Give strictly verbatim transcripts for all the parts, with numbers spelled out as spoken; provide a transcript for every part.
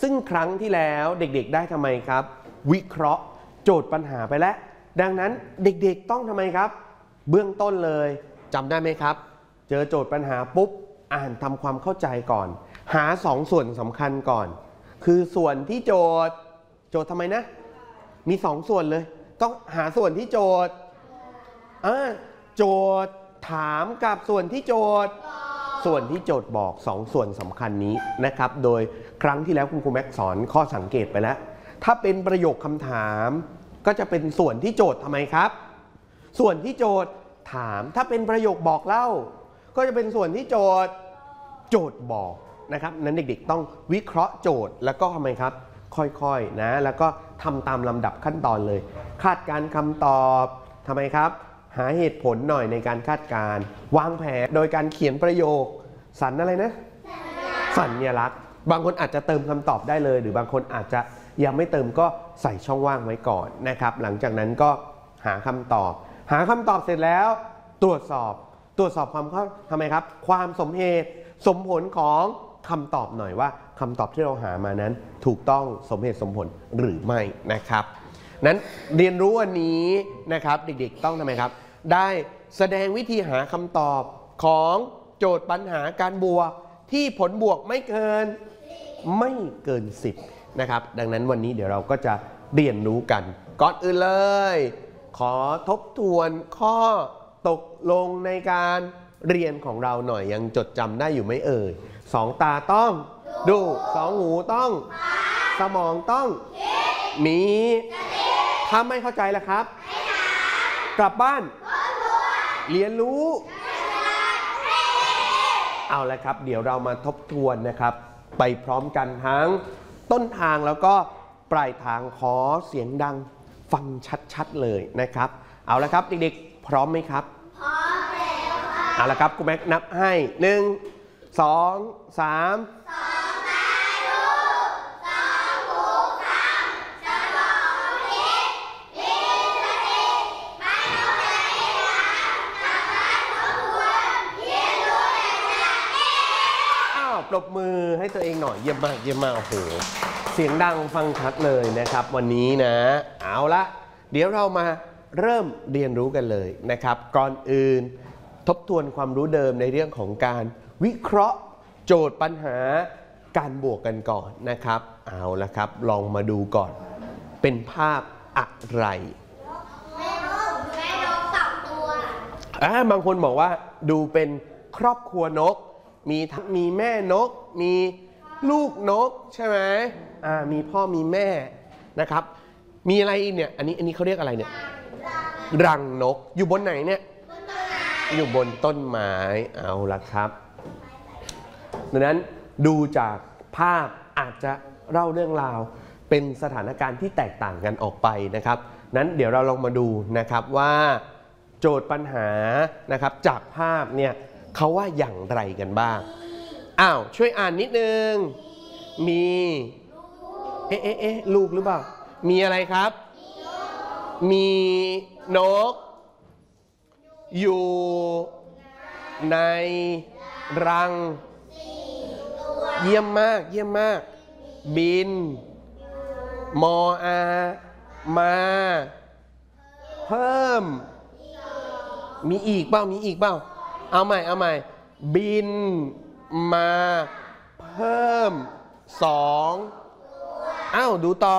ซึ่งครั้งที่แล้วเด็กๆได้ทำไมครับวิเคราะห์โจทย์ปัญหาไปแล้วดังนั้นเด็กๆต้องทำไมครับเบื้องต้นเลยจำได้ไหมครับเจอโจทย์ปัญหาปุ๊บอ่านทำความเข้าใจก่อนหาสองส่วนสำคัญก่อนคือส่วนที่โจทย์โจทย์ทำไมนะมีสองส่วนเลยต้องหาส่วนที่โจทย์อ่าโจทย์ถามกับส่วนที่โจทย์ส่วนที่โจทย์บอกสองส่วนสำคัญนี้นะครับโดยครั้งที่แล้วคุณครูแม็กสอนข้อสังเกตไปแล้วถ้าเป็นประโยคคำถามก็จะเป็นส่วนที่โจทย์ทำไมครับส่วนที่โจทย์ถามถ้าเป็นประโยคบอกเล่าก็จะเป็นส่วนที่โจทย์โจทย์บอกนะครับนั้นเด็กๆต้องวิเคราะห์โจทย์แล้วก็ทำไมครับค่อยๆนะแล้วก็ทำตามลำดับขั้นตอนเลยคาดการคำตอบทำไมครับหาเหตุผลหน่อยในการคาดการวางแผนโดยการเขียนประโยคสัญอะไรนะสัญลักษณ์บางคนอาจจะเติมคำตอบได้เลยหรือบางคนอาจจะยังไม่เติมก็ใส่ช่องว่างไว้ก่อนนะครับหลังจากนั้นก็หาคำตอบหาคำตอบเสร็จแล้วตรวจสอบตรวจสอบความเข้าทำไมครับความสมเหตุสมผลของคำตอบหน่อยว่าคำตอบที่เราหามานั้นถูกต้องสมเหตุสมผลหรือไม่นะครับนั้นเรียนรู้วันนี้นะครับเด็กๆต้องทำไมครับได้แสดงวิธีหาคำตอบของโจทย์ปัญหาการบวกที่ผลบวกไม่เกินไม่เกินสิบนะครับดังนั้นวันนี้เดี๋ยวเราก็จะเรียนรู้กันก่อนอื่นเลยขอทบทวนข้อตกลงในการเรียนของเราหน่อยยังจดจำได้อยู่ไหมเอ่ยสองตาต้องดูสองหูต้องสมองต้องมีถ้าไม่เข้าใจแล้วครับกลับบ้านเรียนรู้เอาละครับเดี๋ยวเรามาทบทวนนะครับไปพร้อมกันทั้งต้นทางแล้วก็ปลายทางขอเสียงดังฟังชัดๆเลยนะครับเอาละครับเด็กๆพร้อมไหมครับพร้อมแล้วค่ะเอาละครับครูแม็กนับให้หนึ่งสองสามสองตาดูสองหูฟังสมองคิดมีสติไม่ต้องใจร้ายทำการทบทวนเรียนรู้อย่างนี้อ้าวปรบมือให้ตัวเองหน่อยเยี่ยมมากเยี่ยมมากโอ้โหเสียงดังฟังชัดเลยนะครับวันนี้นะเอาละเดี๋ยวเรามาเริ่มเรียนรู้กันเลยนะครับก่อนอื่นทบทวนความรู้เดิมในเรื่องของการวิเคราะห์โจทย์ปัญหาการบวกกันก่อนนะครับเอาละครับลองมาดูก่อนเป็นภาพอะไรแม่นกแม่นกสองตัวอ่าบางคนบอกว่าดูเป็นครอบครัวนกมีทั้งมีแม่นกมีลูกนกใช่ไหมอ่ามีพ่อมีแม่นะครับมีอะไรเนี่ยอันนี้อันนี้เขาเรียกอะไรเนี่ยรังนกอยู่บนไหนเนี่ยอยู่บนต้นไม้เอาละครับดังนั้นดูจากภาพอาจจะเล่าเรื่องราวเป็นสถานการณ์ที่แตกต่างกันออกไปนะครับนั้นเดี๋ยวเราลองมาดูนะครับว่าโจทย์ปัญหานะครับจากภาพเนี่ยเขาว่าอย่างไรกันบ้างอ้าวช่วยอ่านนิดนึงมีเอ๊ะเอ๊ะเอ๊ะลูกหรือเปล่ามีอะไรครับมีนกอยู่ในรังเยี่ยมมากเยี่ยมมากบินมออามาเพิ่มมีอีกเปล่ามีอีกเปล่าเอาใหม่เอาใหม่บินมาเพิ่มสองอ้าวดูต่อ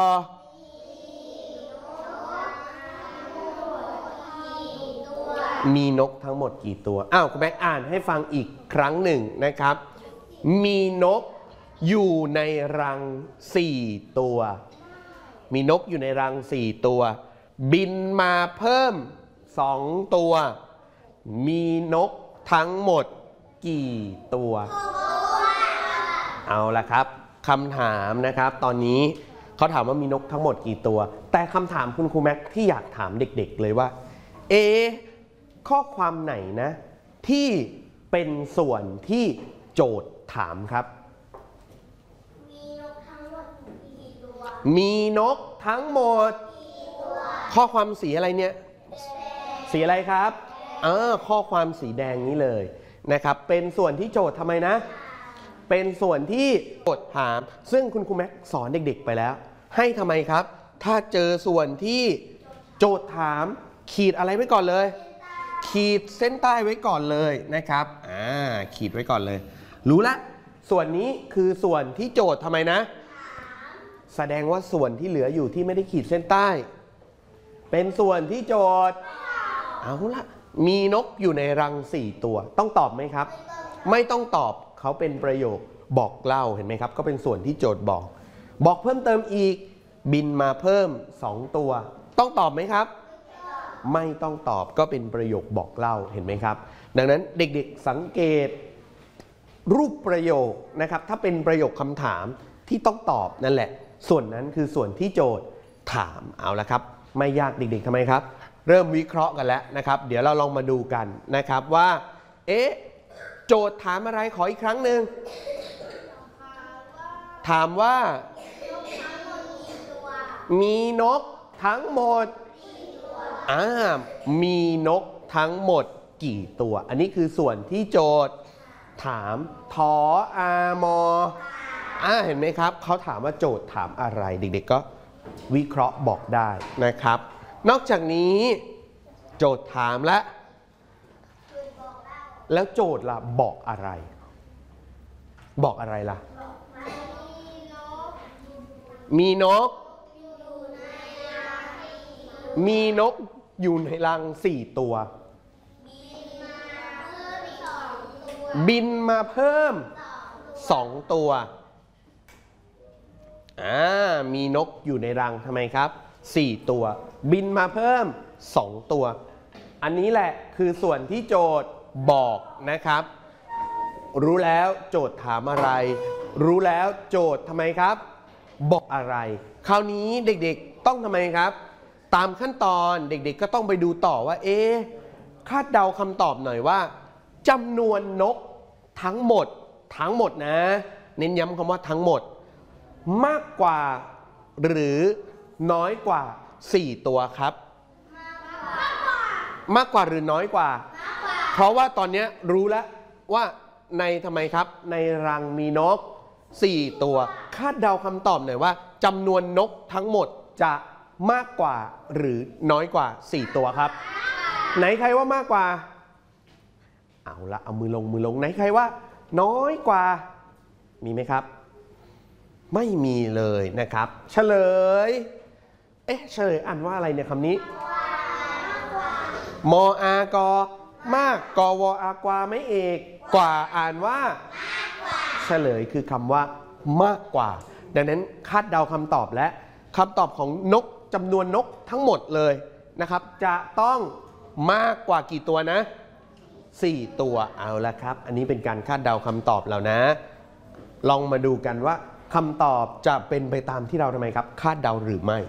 มีนกทั้งหมดกี่ตัวอ้าวคุณแม็กอ่านให้ฟังอีกครั้งหนึ่งนะครับมีนกอยู่ในรังสี่ตัวมีนกอยู่ในรังสี่ตัวบินมาเพิ่มสองตัวมีนกทั้งหมดกี่ตัวเอาละครับคำถามนะครับตอนนี้เขาถามว่ามีนกทั้งหมดกี่ตัวแต่คำถามคุณครูแม็กที่อยากถามเด็กๆเลยว่าเอข้อความไหนนะที่เป็นส่วนที่โจทย์ถามครับมีนกทั้งหมดกี่ตัวมีนกทั้งหมดข้อความสีอะไรเนี่ยสีอะไรครับเออข้อความสีแดงนี้เลยนะครับเป็นส่วนที่โจทย์ทำไมนะเป็นส่วนที่โจทย์ถามซึ่งคุณครูแม็กสอนเด็กๆไปแล้วให้ทำไมครับถ้าเจอส่วนที่โจทย์ถามขีดอะไรไว้ก่อนเลยขีดเส้นใต้ไว้ก่อนเลยนะครับอ่าขีดไว้ก่อนเลยรู้ละส่วนนี้คือส่วนที่โจทย์ทำไมนะแสดงว่าส่วนที่เหลืออยู่ที่ไม่ได้ขีดเส้นใต้เป็นส่วนที่โจทย์เอาละมีนกอยู่ในรังสี่ตัวต้องตอบไหมครับไม่ต้องตอบเขาเป็นประโยคบอกเล่าเห็นไหมครับก็เป็นส่วนที่โจทย์บอกบอกเพิ่มเติมอีกบินมาเพิ่มสองตัวต้องตอบไหมครับไม่ต้องตอบก็เป็นประโยคบอกเล่าเห็นไหมครับดังนั้นเด็กๆสังเกตรูปประโยคนะครับถ้าเป็นประโยคคำถามที่ต้องตอบนั่นแหละส่วนนั้นคือส่วนที่โจทย์ถามเอาละครับไม่ยากเด็กๆทำไมครับเริ่มวิเคราะห์กันแล้วนะครับเดี๋ยวเราลองมาดูกันนะครับว่าเอ๊ะโจทย์ถามอะไรขออีกครั้งหนึ่งถามว่ามีนกทั้งหมดอ่ามีนกทั้งหมดกี่ตัวอันนี้คือส่วนที่โจทย์ถามทออามออ่าเห็นไหมครับเขาถามว่าโจทย์ถามอะไรเด็กๆก็วิเคราะห์บอกได้นะครับนอกจากนี้โจทย์ถามแล้วแล้วโจทย์ล่ะบอกอะไรบอกอะไรล่ะมีนกมีนกอยู่ในรังสี่ตัวบินมาเพิ่มสองตัวอ่ามีนกอยู่ในรังทำไมครับสี่ตัวบินมาเพิ่มสองตัวอันนี้แหละคือส่วนที่โจทย์บอกนะครับรู้แล้วโจทย์ถามอะไรรู้แล้วโจทย์ทำไมครับบอกอะไรคราวนี้เด็กๆต้องทำไมครับตามขั้นตอนเด็กๆก็ต้องไปดูต่อว่าเอ๊ะคาดเดาคำตอบหน่อยว่าจำนวนนกทั้งหมดทั้งหมดนะเน้นย้ำคำว่าทั้งหมดมากกว่าหรือน้อยกว่าสี่ตัวครับมากกว่าหรือน้อยกว่าเพราะว่าตอนนี้รู้แล้วว่าในทำไมครับในรังมีนกสี่ตัวคาดเดาคำตอบหน่อยว่าจำนวนนกทั้งหมดจะมากกว่าหรือน้อยกว่าสี่ตัวครับไหนใครว่ามากกว่าเอาละเอามือลงมือลงไหนใครว่าน้อยกว่ามีไหมครับไม่มีเลยนะครับเฉลยเอ๊ะเฉลยอ่านว่าอะไรเนี่ยคำนี้มออากอมากกอวออากวาไม่เอกกว่าอ่านว่าเฉลยคือคำว่ามากกว่าดังนั้นคาดเดาคำตอบและคำตอบของนกจำนวนนกทั้งหมดเลยนะครับจะต้องมากกว่ากี่ตัวนะสี่ตัวเอาละครับอันนี้เป็นการคาดเดาคำตอบแล้วนะลองมาดูกันว่าคำตอบจะเป็นไปตามที่เราทำไมครับคาดเดาหรือไม่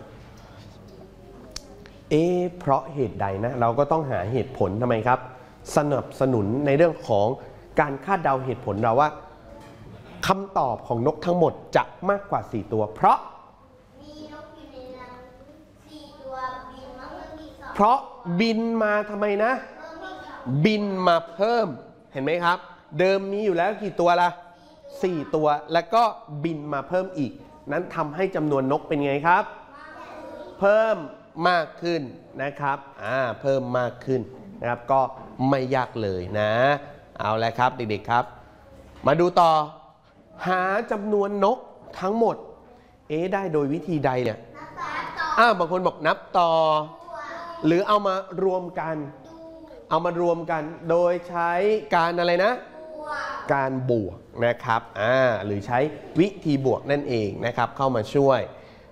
เอ๊ะเพราะเหตุใดนะเราก็ต้องหาเหตุผลทำไมครับสนับสนุนในเรื่องของการคาดเดาเหตุผลเราว่าคำตอบของนกทั้งหมดจะมากกว่าสี่ตัวเพราะมีนกอยู่ในรังสี่ตัวบินมาเพิ่มอีกสองเพราะบินมาทำไมนะบินมาเพิ่มเห็นไหมครับเดิมมีอยู่แล้วกี่ตัวละสี่ตัวแล้วก็บินมาเพิ่มอีกนั้นทำให้จำนวนนกเป็นไงครับเพิ่มมากขึ้นนะครับอ่าเพิ่มมากขึ้นนะครับก็ไม่ยากเลยนะเอาละครับเด็กๆครับมาดูต่อหาจำนวนนกทั้งหมดเอ๊ะได้โดยวิธีใดเนี่ยอ้าวบางคนบอกนับต่อหรือเอามารวมกันเอามารวมกันโดยใช้การอะไรนะการบวกนะครับอ่าหรือใช้วิธีบวกนั่นเองนะครับเข้ามาช่วย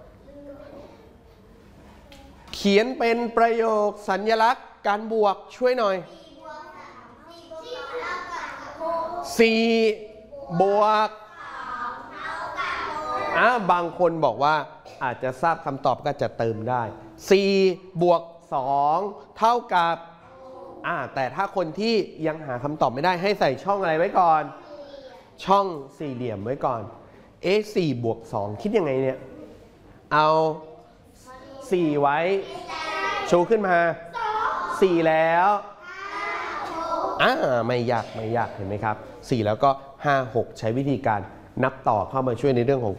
เขียนเป็นประโยคสัญลักษณ์การบวกช่วยหน่อยสี่บวกอ่าบางคนบอกว่าอาจจะทราบคำตอบก็จะเติมได้สี่บวกสองเท่ากับอ่าแต่ถ้าคนที่ยังหาคำตอบไม่ได้ให้ใส่ช่องอะไรไว้ก่อนช่องสี่เหลี่ยมไว้ก่อนเอ๊ะสี่บวกสองคิดยังไงเนี่ยเอาสี่ไว้ชูขึ้นมาสี่แล้วอ่าไม่ยากไม่ยากเห็นไหมครับสี่แล้วก็ห้า หก ใช้วิธีการนับต่อเข้ามาช่วยในเรื่องของ